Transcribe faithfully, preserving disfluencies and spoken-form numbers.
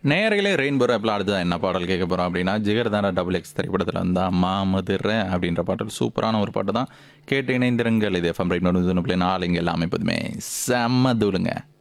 நேயர்களே ரெயின்போ ஆப்பில் அடுத்ததான் என்ன பாடல் கேட்க போகிறோம் அப்படின்னா ஜிகர்தாண்டா டபுள் எக்ஸ் திரைப்படத்தில் வந்து அம்மா மதுர அப்படின்ற பாடல் சூப்பரான ஒரு பாட்டு தான் கேட்டு இணைந்திருங்கள். இது எஃப்எம் ரைட் நாலு இங்கே எல்லாமே எப்போதுமே செம்ம தூளுங்க.